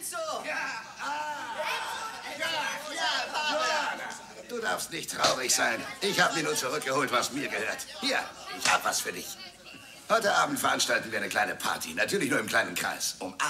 Enzo! Du darfst nicht traurig sein. Ich habe mir nur zurückgeholt, was mir gehört. Hier, ich habe was für dich. Heute Abend veranstalten wir eine kleine Party. Natürlich nur im kleinen Kreis. Um 8